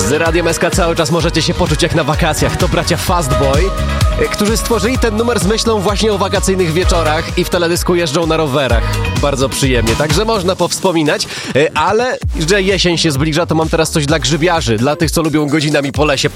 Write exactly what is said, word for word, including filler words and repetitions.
Z Radiem S K cały czas możecie się poczuć jak na wakacjach. To bracia Fastboy, którzy stworzyli ten numer z myślą właśnie o wakacyjnych wieczorach i w teledysku jeżdżą na rowerach. Bardzo przyjemnie, także można powspominać, ale że jesień się zbliża, to mam teraz coś dla grzybiarzy, dla tych, co lubią godzinami po lesie